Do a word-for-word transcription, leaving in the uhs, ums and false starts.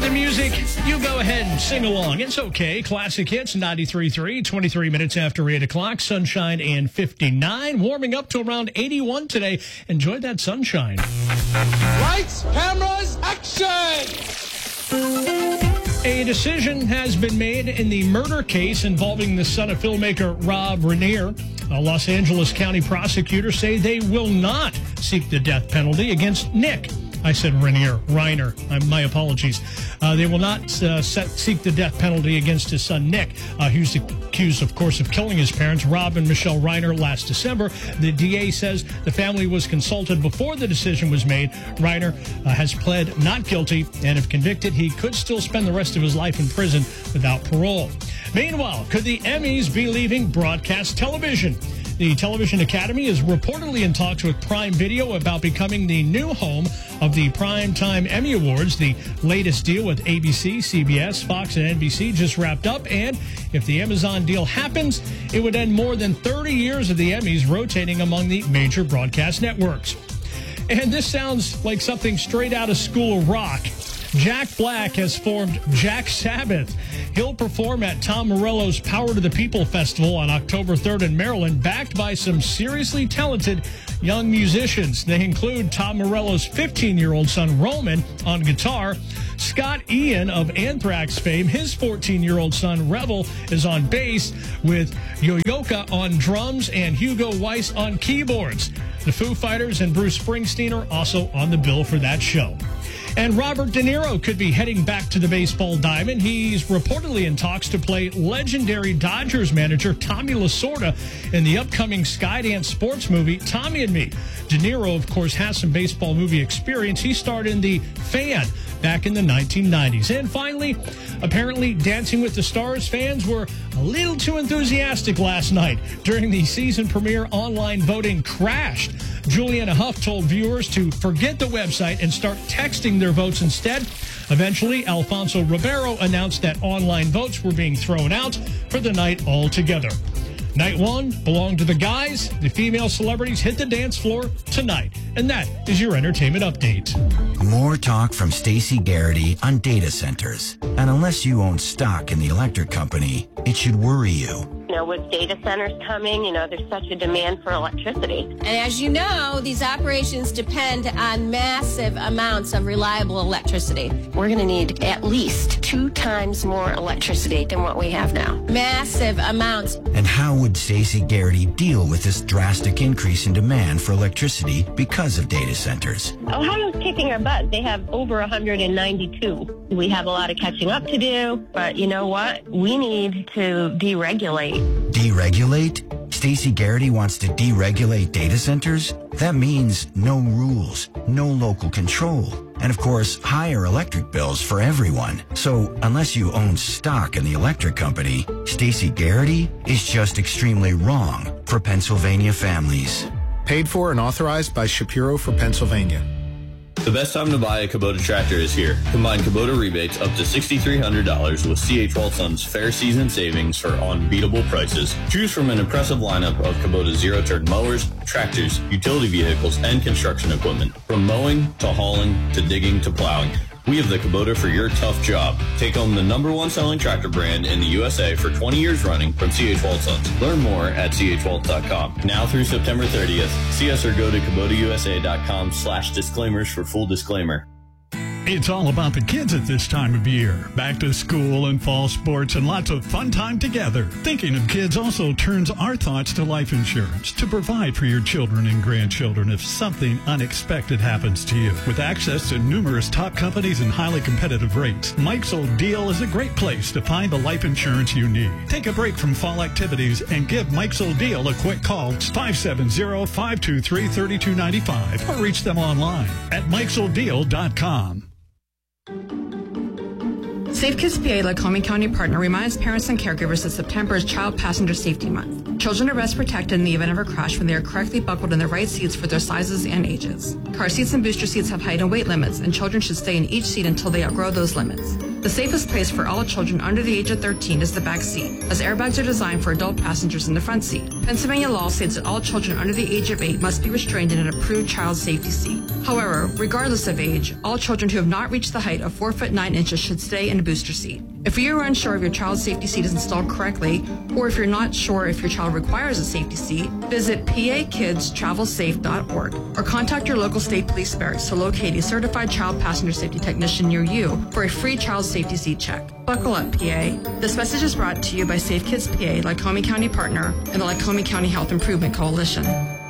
the music, you go ahead and sing along. It's okay. Classic Hits, ninety-three point three, twenty-three minutes after eight o'clock. Sunshine and fifty-nine. Warming up to around eighty-one today. Enjoy that sunshine. Lights, cameras, action! A decision has been made in the murder case involving the son of filmmaker Rob Reiner. A Los Angeles County prosecutors say they will not seek the death penalty against Nick. I said Reiner. Reiner. Uh, my apologies. Uh, they will not uh, set, seek the death penalty against his son, Nick, uh, who's accused, of course, of killing his parents, Rob and Michelle Reiner, last December. The D A says the family was consulted before the decision was made. Reiner uh, has pled not guilty, and if convicted, he could still spend the rest of his life in prison without parole. Meanwhile, could the Emmys be leaving broadcast television? The Television Academy is reportedly in talks with Prime Video about becoming the new home of the Primetime Emmy Awards. The latest deal with A B C, C B S, Fox, and N B C just wrapped up, and if the Amazon deal happens, it would end more than thirty years of the Emmys rotating among the major broadcast networks. And this sounds like something straight out of School of Rock. Jack Black has formed Jack Sabbath. He'll perform at Tom Morello's Power to the People Festival on October third in Maryland, backed by some seriously talented young musicians. They include Tom Morello's fifteen-year-old son, Roman, on guitar. Scott Ian of Anthrax fame, his fourteen-year-old son, Revel, is on bass, with Yoyoka on drums and Hugo Weiss on keyboards. The Foo Fighters and Bruce Springsteen are also on the bill for that show. And Robert De Niro could be heading back to the baseball diamond. He's reportedly in talks to play legendary Dodgers manager Tommy Lasorda in the upcoming Skydance sports movie, Tommy and Me. De Niro, of course, has some baseball movie experience. He starred in The Fan back in the nineteen nineties. And finally, apparently Dancing with the Stars fans were a little too enthusiastic last night during the season premiere. Online voting crashed. Juliana Huff told viewers to forget the website and start texting their votes instead. Eventually, Alfonso Ribeiro announced that online votes were being thrown out for the night altogether. Night one belonged to the guys. The female celebrities hit the dance floor tonight. And that is your entertainment update. More talk from Stacey Garrity on data centers. And unless you own stock in the electric company, it should worry you. You know, with data centers coming, you know, there's such a demand for electricity. And as you know, these operations depend on massive amounts of reliable electricity. We're going to need at least two times more electricity than what we have now. Massive amounts. And how would Stacey Garrity deal with this drastic increase in demand for electricity because of data centers? Ohio's kicking our butt. They have over one hundred ninety-two. We have a lot of catching up to do, but you know what? We need to deregulate. Deregulate? Stacey Garrity wants to deregulate data centers? That means no rules, no local control, and of course, higher electric bills for everyone. So unless you own stock in the electric company, Stacey Garrity is just extremely wrong for Pennsylvania families. Paid for and authorized by Shapiro for Pennsylvania. The best time to buy a Kubota tractor is here. Combine Kubota rebates up to six thousand three hundred dollars with C H Walton's Fair Season Savings for unbeatable prices. Choose from an impressive lineup of Kubota zero-turn mowers, tractors, utility vehicles, and construction equipment. From mowing to hauling to digging to plowing, we have the Kubota for your tough job. Take home the number one selling tractor brand in the U S A for twenty years running from C H Waltons. Learn more at C H Walt dot com. Now through September thirtieth, see us or go to Kubota U S A dot com slash disclaimers for full disclaimer. It's all about the kids at this time of year. Back to school and fall sports and lots of fun time together. Thinking of kids also turns our thoughts to life insurance to provide for your children and grandchildren if something unexpected happens to you. With access to numerous top companies and highly competitive rates, Mike's Old Deal is a great place to find the life insurance you need. Take a break from fall activities and give Mike's Old Deal a quick call, five seven zero, five two three, three two nine five, or reach them online at mikes old deal dot com. Safe Kids P A, Lycoming County partner, reminds parents and caregivers that September is Child Passenger Safety Month. Children are best protected in the event of a crash when they are correctly buckled in the right seats for their sizes and ages. Car seats and booster seats have height and weight limits, and children should stay in each seat until they outgrow those limits. The safest place for all children under the age of thirteen is the back seat, as airbags are designed for adult passengers in the front seat. Pennsylvania law states that all children under the age of eight must be restrained in an approved child safety seat. However, regardless of age, all children who have not reached the height of four foot nine inches should stay in a booster seat. If you are unsure if your child's safety seat is installed correctly, or if you're not sure if your child requires a safety seat, visit P A kids travel safe dot org or contact your local state police barracks to locate a certified child passenger safety technician near you for a free child safety seat check. Buckle up, P A. This message is brought to you by Safe Kids P A, Lycoming County Partner, and the Lycoming County Health Improvement Coalition.